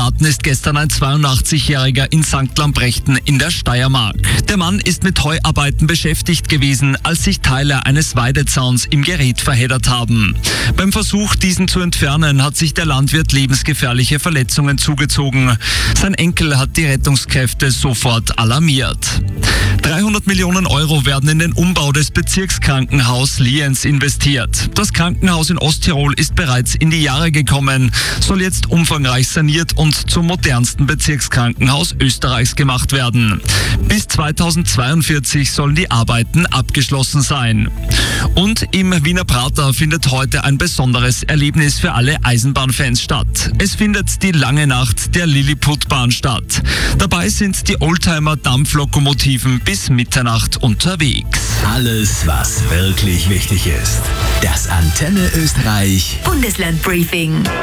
Verraten ist gestern ein 82-Jähriger in St. Lamprechten in der Steiermark. Der Mann ist mit Heuarbeiten beschäftigt gewesen, als sich Teile eines Weidezauns im Gerät verheddert haben. Beim Versuch, diesen zu entfernen, hat sich der Landwirt lebensgefährliche Verletzungen zugezogen. Sein Enkel hat die Rettungskräfte sofort alarmiert. 300 Millionen Euro werden in den Umbau des Bezirkskrankenhaus Lienz investiert. Das Krankenhaus in Osttirol ist bereits in die Jahre gekommen, soll jetzt umfangreich saniert und zum modernsten Bezirkskrankenhaus Österreichs gemacht werden. Bis 2042 sollen die Arbeiten abgeschlossen sein. Und im Wiener Prater findet heute ein besonderes Erlebnis für alle Eisenbahnfans statt. Es findet die lange Nacht der Lilliputbahn statt. Dabei sind die Oldtimer-Dampflokomotiven bis Mitternacht unterwegs. Alles, was wirklich wichtig ist. Das Antenne Österreich Bundesland Briefing.